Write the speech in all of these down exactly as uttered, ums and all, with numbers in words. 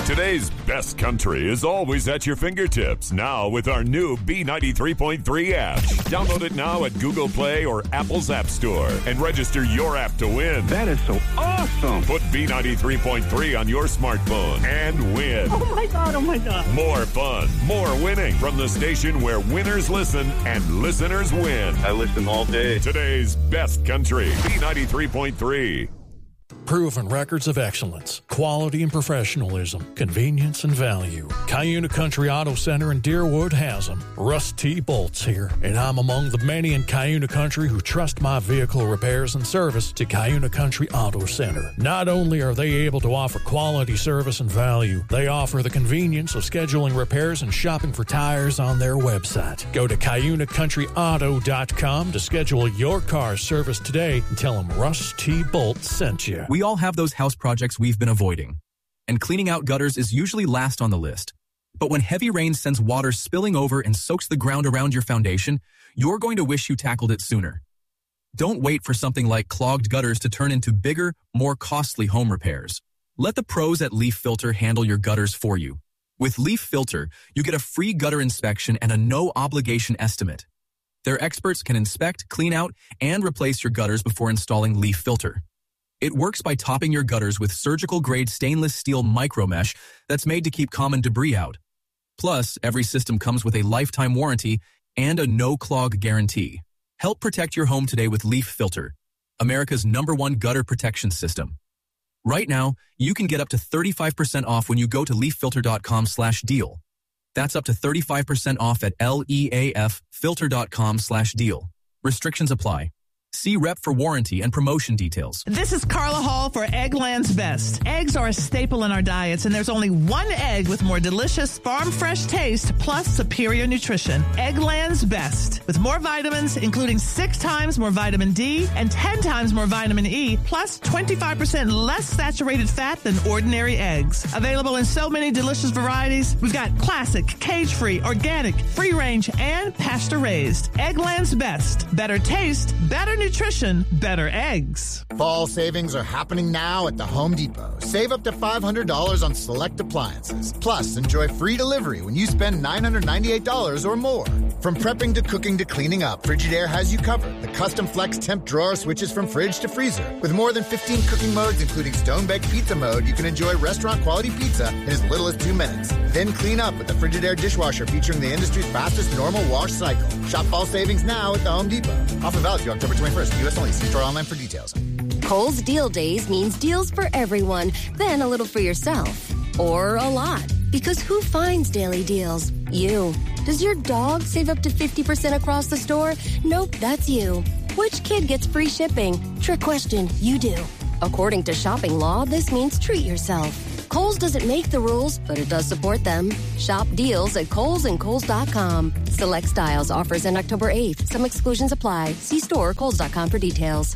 Today's best country is always at your fingertips. Now with our new B ninety-three point three app. Download it now at Google Play or Apple's App Store and register your app to win. That is so awesome. Put B ninety-three point three on your smartphone and win. Oh, my God. Oh, my God. More fun, more winning from the station where winners listen and listeners win. I listen all day. Today's best country, B ninety-three point three. Proven records of excellence, quality and professionalism, convenience and value. Cuyuna Country Auto Center in Deerwood has them. Russ T. Bolt's here, and I'm among the many in Cuyuna Country who trust my vehicle repairs and service to Cuyuna Country Auto Center. Not only are they able to offer quality service and value, they offer the convenience of scheduling repairs and shopping for tires on their website. Go to Cuyuna Country Auto dot com to schedule your car's service today and tell them Russ T. Bolt sent you. We all have those house projects we've been avoiding, and cleaning out gutters is usually last on the list. But when heavy rain sends water spilling over and soaks the ground around your foundation, you're going to wish you tackled it sooner. Don't wait for something like clogged gutters to turn into bigger, more costly home repairs. Let the pros at Leaf Filter handle your gutters for you. With Leaf Filter, you get a free gutter inspection and a no-obligation estimate. Their experts can inspect, clean out, and replace your gutters before installing Leaf Filter. It works by topping your gutters with surgical-grade stainless steel micromesh that's made to keep common debris out. Plus, every system comes with a lifetime warranty and a no-clog guarantee. Help protect your home today with Leaf Filter, America's number one gutter protection system. Right now, you can get up to thirty-five percent off when you go to leaf filter dot com slash deal. That's up to thirty-five percent off at leaf filter dot com slash deal. Restrictions apply. See Rep for warranty and promotion details. This is Carla Hall for Eggland's Best. Eggs are a staple in our diets, and there's only one egg with more delicious farm-fresh taste plus superior nutrition. Eggland's Best. With more vitamins, including six times more vitamin D and ten times more vitamin E, plus twenty-five percent less saturated fat than ordinary eggs. Available in so many delicious varieties, we've got classic, cage-free, organic, free-range, and pasture-raised. Eggland's Best. Better taste, better nutrition, better eggs. Fall savings are happening now at the Home Depot. Save up to five hundred dollars on select appliances. Plus, enjoy free delivery when you spend nine hundred ninety-eight dollars or more. From prepping to cooking to cleaning up, Frigidaire has you covered. The custom flex temp drawer switches from fridge to freezer. With more than fifteen cooking modes, including stone-baked pizza mode, you can enjoy restaurant-quality pizza in as little as two minutes. Then clean up with the Frigidaire dishwasher featuring the industry's fastest normal wash cycle. Shop fall savings now at the Home Depot. Offer valid through October twenty-first. U S only. See store online for details. Kohl's Deal Days means deals for everyone, then a little for yourself. Or a lot. Because who finds daily deals? You. Does your dog save up to fifty percent across the store? Nope, that's you. Which kid gets free shipping? Trick question, you do. According to shopping law, this means treat yourself. Kohl's doesn't make the rules, but it does support them. Shop deals at Kohl's and Kohl's dot com. Select styles offers in October eighth. Some exclusions apply. See store or Kohl's dot com for details.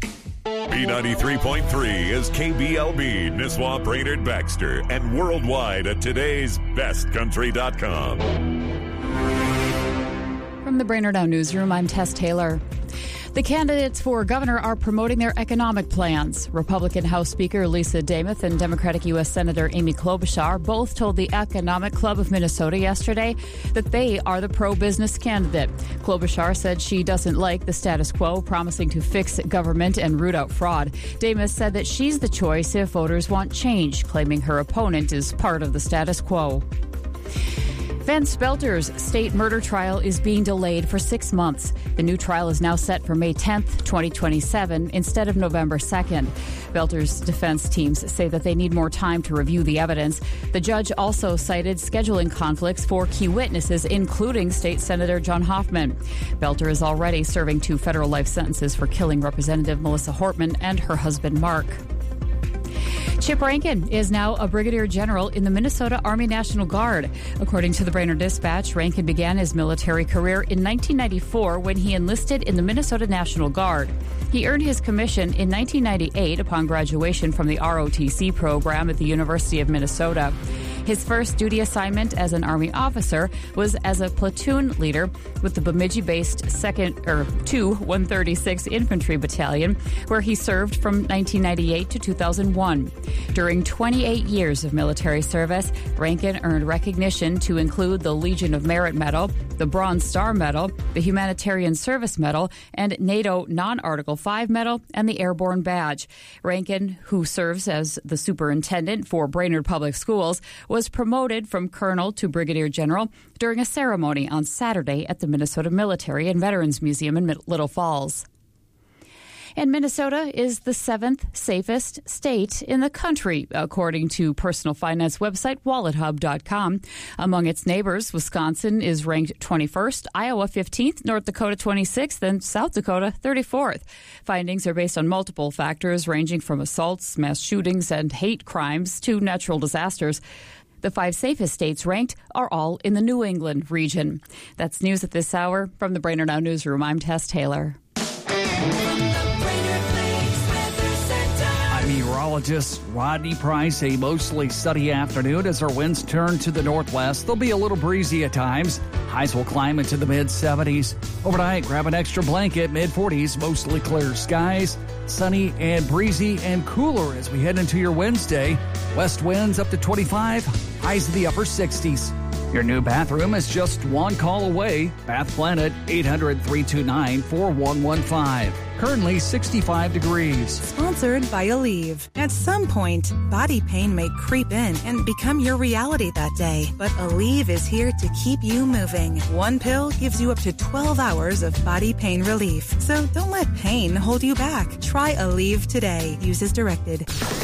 B ninety-three point three is K B L B, Nisswa, Brainerd, Baxter, and worldwide at today's best country dot com. From the Brainerd Now Newsroom, I'm Tess Taylor. The candidates for governor are promoting their economic plans. Republican House Speaker Lisa Demuth and Democratic U S Senator Amy Klobuchar both told the Economic Club of Minnesota yesterday that they are the pro-business candidate. Klobuchar said she doesn't like the status quo, promising to fix government and root out fraud. Demuth said that she's the choice if voters want change, claiming her opponent is part of the status quo. Van Spelter's state murder trial is being delayed for six months. The new trial is now set for May tenth, twenty twenty-seven, instead of November second. Spelter's defense teams say that they need more time to review the evidence. The judge also cited scheduling conflicts for key witnesses, including State Senator John Hoffman. Spelter is already serving two federal life sentences for killing Representative Melissa Hortman and her husband, Mark. Chip Rankin is now a brigadier general in the Minnesota Army National Guard. According to the Brainerd Dispatch, Rankin began his military career in nineteen ninety-four when he enlisted in the Minnesota National Guard. He earned his commission in nineteen ninety-eight upon graduation from the R O T C program at the University of Minnesota. His first duty assignment as an Army officer was as a platoon leader with the Bemidji-based second or two one thirty-six Infantry Battalion, where he served from nineteen ninety-eight to two thousand one. During twenty-eight years of military service, Rankin earned recognition to include the Legion of Merit Medal, the Bronze Star Medal, the Humanitarian Service Medal, and NATO Non-Article five Medal, and the Airborne Badge. Rankin, who serves as the superintendent for Brainerd Public Schools, was promoted from colonel to brigadier general during a ceremony on Saturday at the Minnesota Military and Veterans Museum in Little Falls. And Minnesota is the seventh safest state in the country, according to personal finance website wallet hub dot com. Among its neighbors, Wisconsin is ranked twenty-first, Iowa fifteenth, North Dakota twenty-sixth, and South Dakota thirty-fourth. Findings are based on multiple factors ranging from assaults, mass shootings, and hate crimes to natural disasters. The five safest states ranked are all in the New England region. That's news at this hour. From the Brainerd Now Newsroom, I'm Tess Taylor. Meteorologist Rodney Price. A mostly sunny afternoon as our winds turn to the northwest. They'll be a little breezy at times. Highs will climb into the mid seventies. Overnight, grab an extra blanket, mid forties, mostly clear skies. Sunny and breezy and cooler as we head into your Wednesday. West winds up to twenty-five, highs in the upper sixties. Your new bathroom is just one call away. Bath Planet, eight hundred, three two nine, four one one five. Currently sixty-five degrees. Sponsored by Aleve. At some point, body pain may creep in and become your reality that day. But Aleve is here to keep you moving. One pill gives you up to twelve hours of body pain relief. So don't let pain hold you back. Try Aleve today. Use as directed.